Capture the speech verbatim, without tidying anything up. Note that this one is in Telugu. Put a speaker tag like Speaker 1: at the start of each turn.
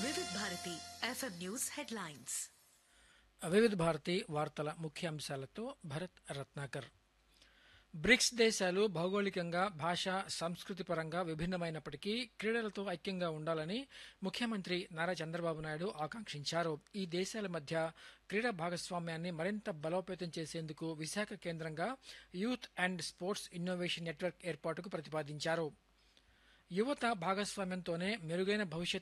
Speaker 1: వివిధ భారతి ఎఫ్ఎం న్యూస్ హెడ్లైన్స్.
Speaker 2: వివిధ భారతి వార్తల ముఖ్యాంశాలతో భరత్ రత్నాకర్. బ్రిక్స్ దేశాలు భౌగోళికంగా, భాషా, సంస్కృతి పరంగా విభిన్నమైనప్పటికీ క్రీడలతో ఐక్యంగా ఉండాలని ముఖ్యమంత్రి నారా చంద్రబాబు నాయుడు ఆకాంక్షించారు. ఈ దేశాల మధ్య క్రీడా భాగస్వామ్యాన్ని మరింత బలోపేతం చేసేందుకు విశాఖ కేంద్రంగా youth and sports innovation network ఏర్పాటుకు ప్రతిపాదించారు. యువత భాగస్వామ్యంతోనే మెరుగైన భవిష్యత్